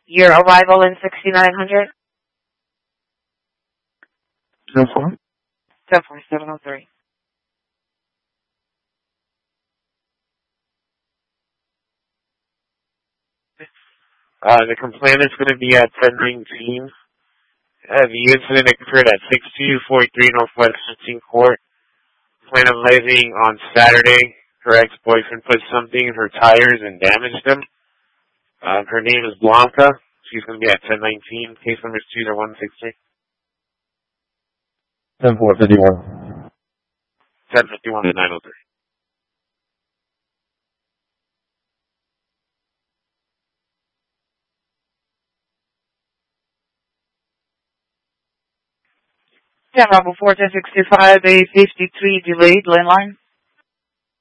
Your arrival in 6900? 10-4. 74703. The complainant's going to be at 1019. The incident occurred at 6243 Northwest 15th Court. Complainant alleging on Saturday her ex-boyfriend put something in her tires and damaged them. Her name is Blanca. She's going to be at 1019. Case number is 20163. 10-4-51. 1051 to 903. Yeah, Bravo 4 1065, a 53 delayed landline.